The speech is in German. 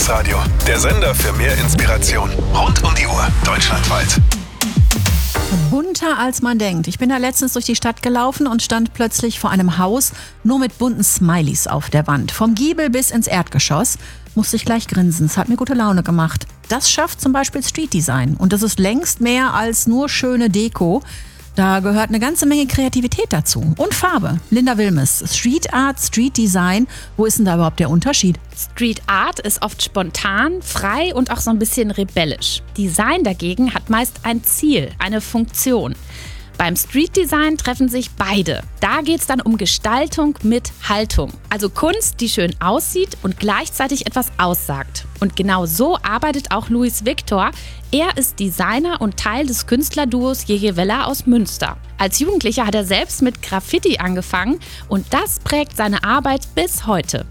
Bildungsradio. Der Sender für mehr Inspiration. Rund um die Uhr, deutschlandweit. Bunter als man denkt. Ich bin da letztens durch die Stadt gelaufen und stand plötzlich vor einem Haus, nur mit bunten Smileys auf der Wand. Vom Giebel bis ins Erdgeschoss. Musste ich gleich grinsen. Es hat mir gute Laune gemacht. Das schafft zum Beispiel Street Design. Und das ist längst mehr als nur schöne Deko. Da gehört eine ganze Menge Kreativität dazu. Und Farbe. Linda Wilmes. Street Art, Street Design. Wo ist denn da überhaupt der Unterschied? Street Art ist oft spontan, frei und auch so ein bisschen rebellisch. Design dagegen hat meist ein Ziel, eine Funktion. Beim Street Design treffen sich beide. Da geht es dann um Gestaltung mit Haltung. Also Kunst, die schön aussieht und gleichzeitig etwas aussagt. Und genau so arbeitet auch Louis Victor. Er ist Designer und Teil des Künstlerduos Jejevella aus Münster. Als Jugendlicher hat er selbst mit Graffiti angefangen und das prägt seine Arbeit bis heute.